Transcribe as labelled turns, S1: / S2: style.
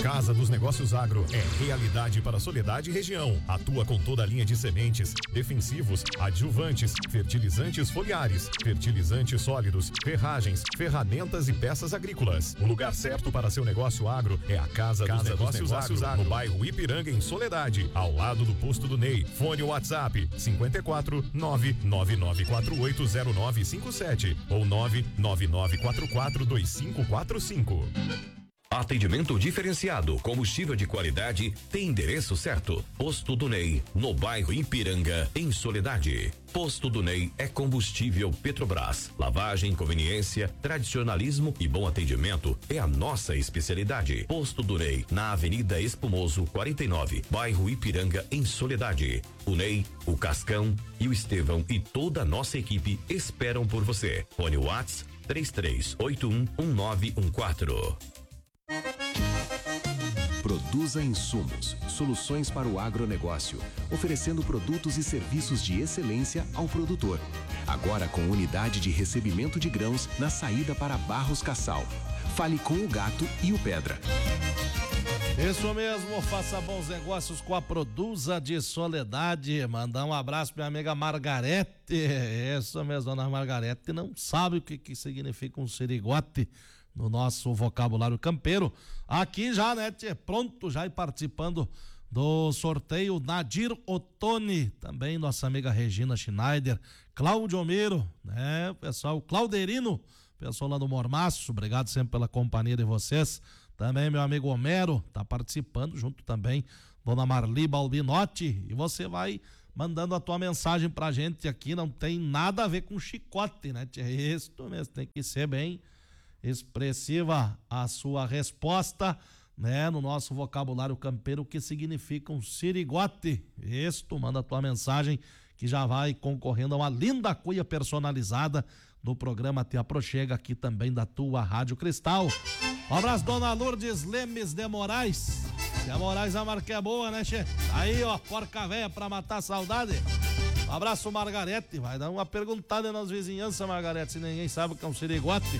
S1: Casa dos Negócios Agro é realidade para Soledade e região. Atua com toda a linha de sementes, defensivos, adjuvantes, fertilizantes foliares, fertilizantes sólidos, ferragens, ferramentas e peças agrícolas. O lugar certo para seu negócio agro é a Casa dos Negócios Agro, no bairro Ipiranga, em Soledade, ao lado do posto do Ney. Fone WhatsApp 54 999480957 ou 999442545.
S2: Atendimento diferenciado, combustível de qualidade, tem endereço certo. Posto do Ney, no bairro Ipiranga, em Soledade. Posto do Ney é combustível Petrobras. Lavagem, conveniência, tradicionalismo e bom atendimento é a nossa especialidade. Posto do Ney, na Avenida Espumoso 49, bairro Ipiranga, em Soledade. O Ney, o Cascão e o Estevão e toda a nossa equipe esperam por você. Fone WhatsApp 33811914.
S3: Produza insumos, soluções para o agronegócio, oferecendo produtos e serviços de excelência ao produtor. Agora com unidade de recebimento de grãos na saída para Barros Cassal. Fale com o Gato e o Pedra.
S4: Isso mesmo, faça bons negócios com a Produza de Soledade. Mandar um abraço pra minha amiga Margarete. Isso mesmo, dona Margarete não sabe o que significa um sirigote no nosso vocabulário campeiro. Aqui já, né, pronto, já e participando do sorteio Nadir Ottoni, também nossa amiga Regina Schneider, Cláudio Miro, né, pessoal, Clauderino, pessoal lá do Mormaço, obrigado sempre pela companhia de vocês. Também meu amigo Homero tá participando, junto também dona Marli Balbinotti, e você vai mandando a tua mensagem pra gente aqui, não tem nada a ver com chicote, né, é isso mesmo, tem que ser bem expressiva a sua resposta, né, no nosso vocabulário campeiro, o que significa um sirigote. Isso, manda a tua mensagem que já vai concorrendo a uma linda cuia personalizada do programa Te Aproxega, aqui também da tua Rádio Cristal. Um abraço, dona Lourdes Lemes de Moraes. Se a Moraes a marca é boa, né, che? Aí, ó, porca véia pra matar a saudade. Um abraço, Margarete. Vai dar uma perguntada nas vizinhanças, Margarete, se ninguém sabe o que é um sirigote.